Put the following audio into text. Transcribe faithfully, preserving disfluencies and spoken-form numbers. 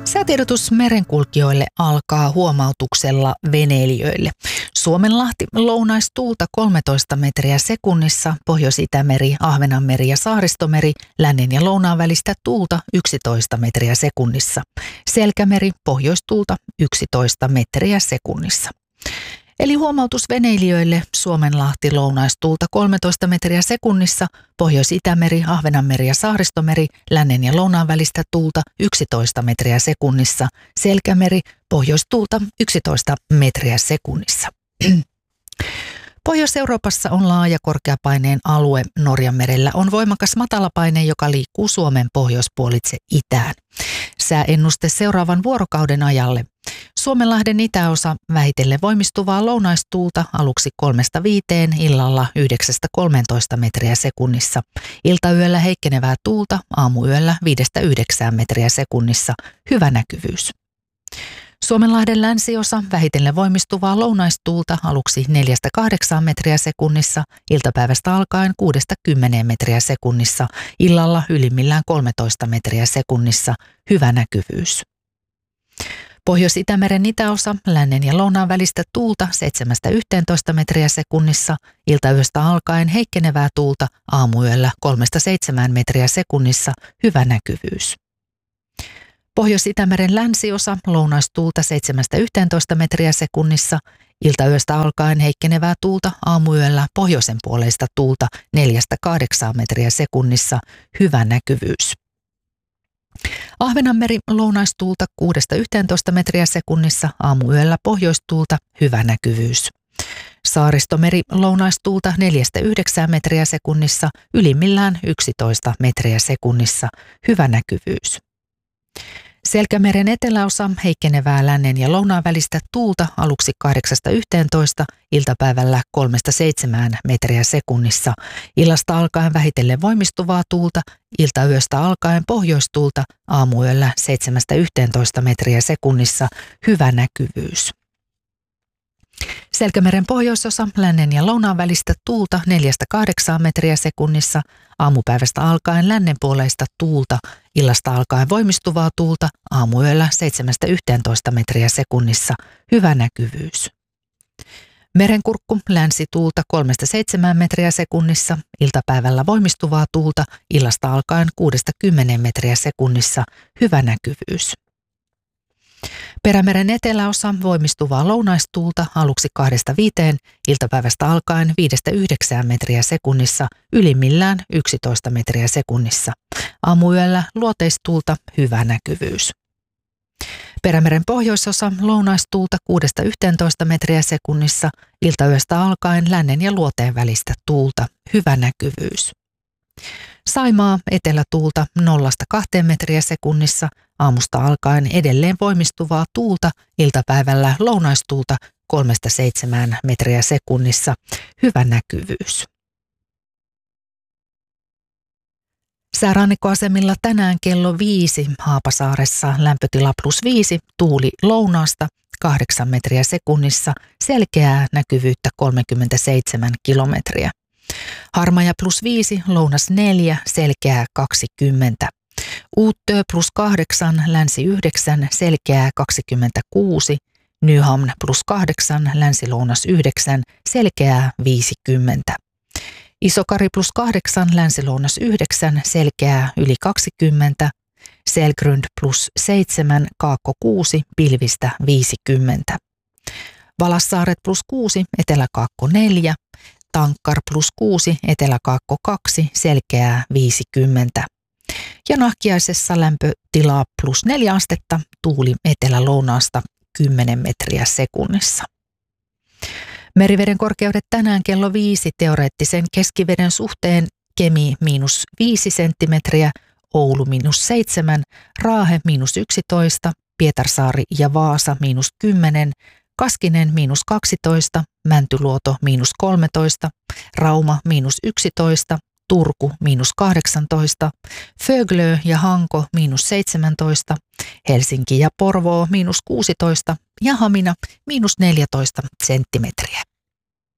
Säätiedotus merenkulkijoille alkaa huomautuksella veneilijöille. Suomenlahti lounaistuulta kolmetoista metriä sekunnissa, Pohjois-Itämeri, Ahvenanmeri ja Saaristomeri, lännen ja lounaan välistä tuulta yksitoista metriä sekunnissa. Selkämeri, pohjoistuulta yksitoista metriä sekunnissa. Eli huomautus veneilijöille: Suomenlahti lounaistuulta kolmetoista metriä sekunnissa, Pohjois-Itämeri, Ahvenanmeri ja Saaristomeri, lännen ja lounaan välistä tuulta yksitoista metriä sekunnissa, Selkämeri, pohjoistuulta yksitoista metriä sekunnissa. Pohjois-Euroopassa on laaja korkeapaineen alue. Norjanmerellä on voimakas matalapaine, joka liikkuu Suomen pohjoispuolitse itään. Sääennuste seuraavan vuorokauden ajalle. Suomenlahden itäosa vähitellen voimistuvaa lounaistuulta aluksi kolmesta viiteen, illalla yhdeksästä kolmeentoista metriä sekunnissa. Iltayöllä heikkenevää tuulta, aamuyöllä viidestä yhdeksään metriä sekunnissa. Hyvä näkyvyys. Suomenlahden länsiosa vähitellen voimistuvaa lounaistuulta aluksi neljästä kahdeksaan metriä sekunnissa, iltapäivästä alkaen kuudesta kymmeneen metriä sekunnissa, illalla ylimmillään kolmetoista metriä sekunnissa. Hyvä näkyvyys. Pohjois-Itämeren itäosa, lännen ja lounaan välistä tuulta seitsemästä yhteentoista metriä sekunnissa, iltayöstä alkaen heikkenevää tuulta, aamuyöllä kolmesta seitsemään metriä sekunnissa. Hyvä näkyvyys. Pohjois-Itämeren länsiosa, lounaistuulta seitsemästä yhteentoista metriä sekunnissa, iltayöstä alkaen heikkenevää tuulta, aamuyöllä pohjoisen puoleista tuulta neljästä kahdeksaan metriä sekunnissa. Hyvä näkyvyys. Ahvenanmeri lounaistuulta kuudesta yhteentoista metriä sekunnissa, aamuyöllä pohjoistuulta. Hyvä näkyvyys. Saaristomeri lounaistuulta neljästä yhdeksään metriä sekunnissa, ylimmillään yksitoista metriä sekunnissa. Hyvä näkyvyys. Selkämeren eteläosa, heikkenevää lännen ja lounaan välistä tuulta aluksi kahdeksasta yhteentoista, iltapäivällä kolmesta seitsemään metriä sekunnissa. Illasta alkaen vähitellen voimistuvaa tuulta, iltayöstä alkaen pohjoistuulta, aamuyöllä seitsemästä yhteentoista metriä sekunnissa. Hyvä näkyvyys. Selkämeren pohjoisosa, lännen ja lounaan välistä tuulta neljästä kahdeksaan metriä sekunnissa, aamupäivästä alkaen lännenpuoleista tuulta, illasta alkaen voimistuvaa tuulta, aamuyöllä seitsemästä yhteentoista metriä sekunnissa. Hyvä näkyvyys. Merenkurkku, länsituulta kolmesta seitsemään metriä sekunnissa, iltapäivällä voimistuvaa tuulta, illasta alkaen kuudesta kymmeneen metriä sekunnissa. Hyvä näkyvyys. Perämeren eteläosa, voimistuvaa lounaistuulta aluksi kahdesta viiteen, iltapäivästä alkaen viidestä yhdeksään metriä sekunnissa, ylimmillään yksitoista metriä sekunnissa. Aamuyöllä luoteistuulta. Hyvä näkyvyys. Perämeren pohjoisosa, lounaistuulta kuudesta yhteentoista metriä sekunnissa, iltayöstä alkaen lännen ja luoteen välistä tuulta. Hyvä näkyvyys. Saimaa, etelätuulta nollasta kahteen metriä sekunnissa, aamusta alkaen edelleen voimistuvaa tuulta, iltapäivällä lounaistuulta kolmesta seitsemään metriä sekunnissa. Hyvä näkyvyys. Säärannikkoasemilla tänään kello viisi, Haapasaaressa lämpötila plus viisi, tuuli lounaasta kahdeksan metriä sekunnissa, selkeää näkyvyyttä kolmekymmentäseitsemän kilometriä. Harmaja plus viisi, lounas neljä, selkeää kaksikymmentä. Uuttöö plus kahdeksan, länsi yhdeksän, selkeää kaksikymmentäkuusi. Nyhamn plus kahdeksan, länsi-lounas yhdeksän, selkeää viisikymmentä. Isokari plus kahdeksan, länsi-lounas yhdeksän, selkeää yli kaksikymmentä. Selgrund plus seitsemän, Kaakko kuusi, pilvistä viisikymmentä. Valassaaret plus kuusi, Etelä-Kaakko neljä. Tankkar plus kuusi, Etelä-Kaakko kaksi, selkeää viisikymmentä. Ja Nahkiaisessa lämpötila plus neljä astetta, tuuli etelä-lounaasta kymmenen metriä sekunnissa. Meriveden korkeudet tänään kello viisi, teoreettisen keskiveden suhteen Kemi miinus viisi senttimetriä, Oulu miinus seitsemän, Raahe miinus yksitoista, Pietarsaari ja Vaasa miinus kymmenen, Kaskinen miinus kaksitoista, Mäntyluoto miinus kolmetoista, Rauma miinus yksitoista, Turku miinus kahdeksantoista, Föglö ja Hanko miinus seitsemäntoista, Helsinki ja Porvoo miinus kuusitoista ja Hamina miinus neljätoista senttimetriä.